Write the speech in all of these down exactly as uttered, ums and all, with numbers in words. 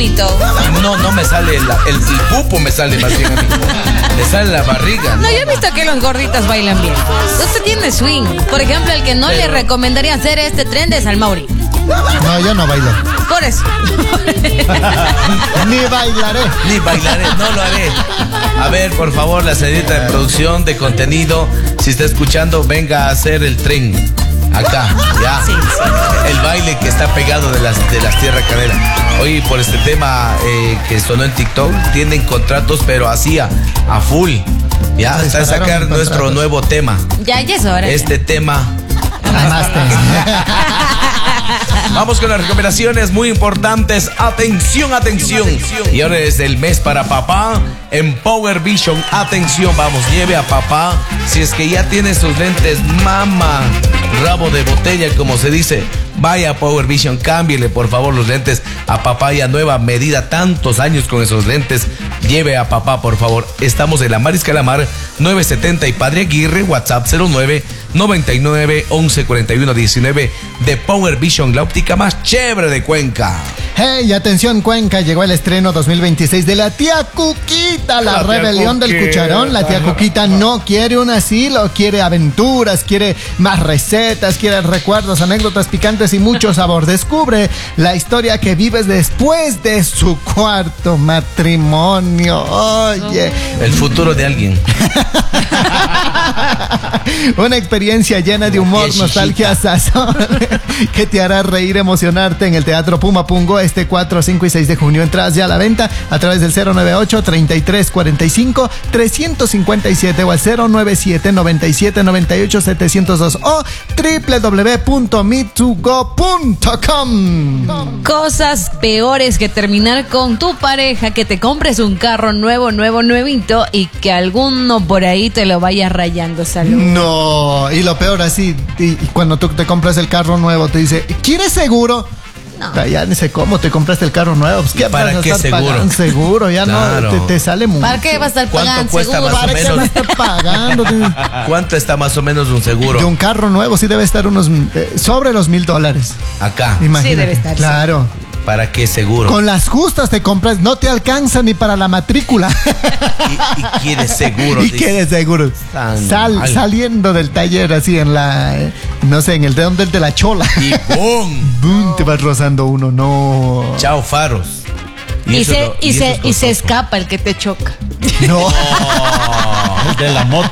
bonito. No, no me sale la, el, el pupo, me sale más bien a mí. Me sale la barriga. No, no, yo he visto que los gorditos bailan bien. Usted tiene swing. Por ejemplo, el que no Pero... le recomendaría hacer este tren es al Mauri. No, yo no bailo. Por eso. Ni bailaré. Ni bailaré, no lo haré. A ver, por favor, la señorita de producción de contenido, si está escuchando, venga a hacer el tren. Acá, ya. Sí, sí. El baile que está pegado de las, de las Tierra Canela. Hoy, por este tema eh, que sonó en TikTok, tienen contratos, pero así a, a full. Ya, hasta sacar nuestro nuevo tema. Ya, ya es hora. Este ya. tema. Amaste. Vamos con las recomendaciones muy importantes. Atención, atención. Y ahora es el mes para papá en Power Vision. Atención, vamos, lleve a papá. Si es que ya tiene sus lentes, mama, rabo de botella, como se dice. Vaya a Power Vision, cámbiele por favor los lentes a papá, ya nueva medida, tantos años con esos lentes. Lleve a papá, por favor. Estamos en la Mariscal Calamar novecientos setenta y Padre Aguirre, WhatsApp cero nueve noventa y nueve once cuarenta y uno diecinueve de Power Vision, la óptica más chévere de Cuenca. Hey, atención Cuenca, llegó el estreno dos mil veintiséis de la tía Cuquita, la, la rebelión del cucharón. La tía Cuquita no quiere un asilo, quiere aventuras, quiere más recetas, quiere recuerdos, anécdotas picantes y mucho sabor. Descubre la historia que vives después de su cuarto matrimonio. Oye, el futuro de alguien. Una experiencia llena de humor, nostalgia, sazón, que te hará reír, emocionarte en el Teatro Puma Pungo este cuatro, cinco y seis de junio. Entradas ya a la venta a través del cero noventa y ocho, treinta y tres cuarenta y cinco, trescientos cincuenta y siete o al cero noventa y siete, noventa y siete, noventa y ocho, setecientos dos o doble u doble u doble u punto me to go punto com. Cosas peores que terminar con tu pareja, que te compres un carro nuevo, nuevo, nuevito y que alguno por ahí te lo vaya rayando. Salud. No, y lo peor así, y, y cuando tú te compras el carro nuevo te dice, ¿quieres seguro? No. Ya ni sé cómo te compraste el carro nuevo. Pues, ¿qué ¿Para vas a qué estar seguro? Pagando? Seguro, ya claro. no te, te sale mucho. ¿Para qué vas a estar pagando cuesta seguro? Más ¿Para o qué menos? vas a estar pagando? ¿Cuánto está más o menos un seguro? De un carro nuevo sí debe estar unos eh, sobre los mil dólares. Acá. Imagínate. Sí debe estar. Claro. Sí. ¿Para qué seguro? Con las justas te compras, no te alcanza ni para la matrícula. Y, y quieres seguro. Y quieres seguro. Sal, saliendo del taller así en la, eh, no sé, en el dedo del de la chola. Y ¡boom! ¡Boom! No. Te vas rozando uno, no. Chao faros. Y, y, se, lo, y, y, se, y se escapa el que te choca. No. Oh, el de la moto.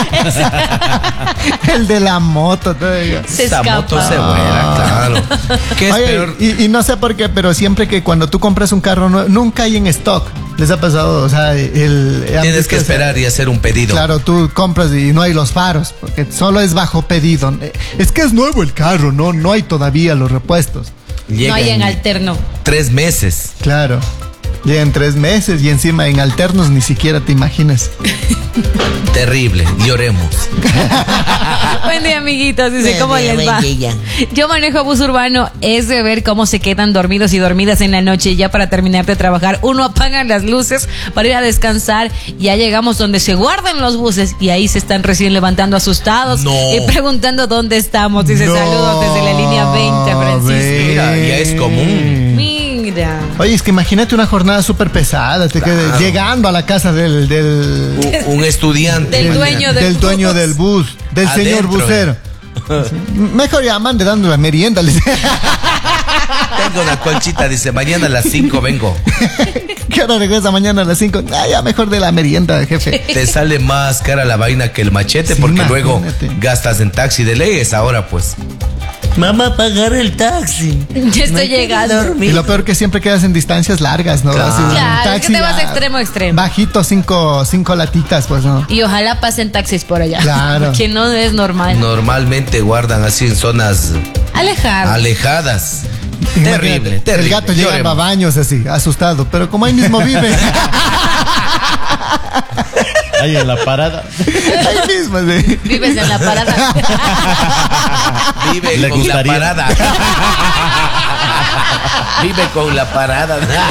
El de la moto todavía. Se Esa escapa. moto se vuela, claro. ¿Qué es Oye, peor? Y, y no sé por qué, pero siempre que cuando tú compras un carro nuevo, nunca hay en stock. ¿Les ha pasado? O sea, el... Tienes que esperar y hacer un pedido. Claro, tú compras y no hay los faros, porque solo es bajo pedido. Es que es nuevo el carro, no, no hay todavía los repuestos. Llega no hay en alterno. Tres meses. Claro. Llegan tres meses y encima en alternos ni siquiera te imaginas. Terrible, lloremos. Buen día, amiguitos. Dice, ¿cómo les va? Yo manejo bus urbano, es de ver cómo se quedan dormidos y dormidas en la noche. Ya para terminar de trabajar, uno apaga las luces para ir a descansar. Ya llegamos donde se guardan los buses y ahí se están recién levantando asustados no. y preguntando dónde estamos. Dice, no. Saludos desde la línea veinte, Francisco. Mira, ya es común. Mira. Oye, es que imagínate una jornada súper pesada, te claro. quedes llegando a la casa del... del un, un estudiante. Del dueño del, del bus. dueño del bus, del Adentro. Señor busero. Mejor ya mande dando la merienda. Tengo una colchita, dice, mañana a las cinco vengo. ¿Qué hora regresa mañana a las cinco? Ah, ya mejor de la merienda, jefe. Te sale más cara la vaina que el machete, sí, porque imagínate. Luego gastas en taxi de leyes ahora, pues. Mamá, pagar el taxi. Ya estoy llegando. Y lo peor que siempre quedas en distancias largas, ¿no? Claro, Así, claro taxi, es que te vas de extremo a extremo. Bajito, cinco, cinco latitas, pues, ¿no? Y ojalá pasen taxis por allá. Claro. Que no es normal. Normalmente guardan así en zonas alejadas. Alejadas. Terrible, terrible. El gato llega a baños así, asustado, pero como ahí mismo vive. Ahí en la parada. Ahí mismo, sí. Vives en la parada. Vive Le con gustaría. la parada. Vive con la parada.